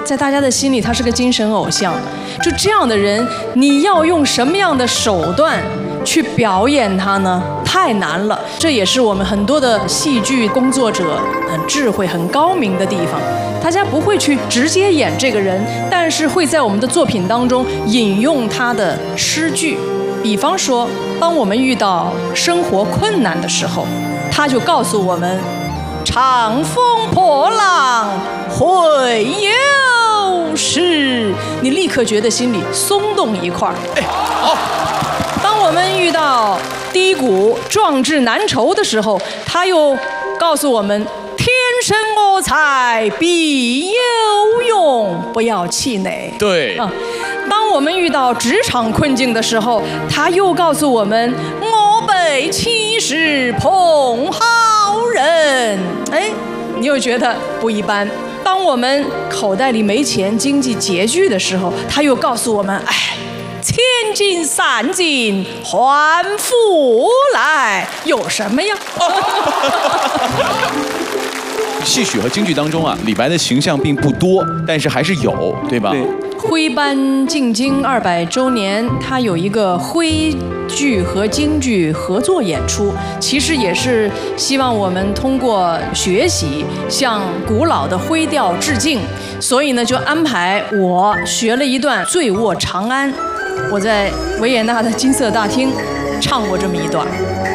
在大家的心里他是个精神偶像。就这样的人，你要用什么样的手段去表演他呢？太难了。这也是我们很多的戏剧工作者很智慧、很高明的地方。大家不会去直接演这个人，但是会在我们的作品当中引用他的诗句。比方说，当我们遇到生活困难的时候，他就告诉我们：长风破浪会有时。你立刻觉得心里松动一块儿。 好。 当我们遇到低谷、壮志难酬的时候，他又告诉我们：天生我材必有用，不要气馁。 对。 当我们遇到职场困境的时候，他又告诉我们：我辈岂是蓬蒿人。你又觉得不一般。当我们口袋里没钱、经济拮据的时候，他又告诉我们：千金散尽还复来，有什么呀？ 戏曲和京剧当中啊，李白的形象并不多，但是还是有，对吧？ 对。 徽班进京200周年，他有一个徽剧和京剧合作演出，其实也是希望我们通过学习向古老的徽调致敬，所以呢，就安排我学了一段《醉卧长安》，我在维也纳的金色大厅唱过这么一段。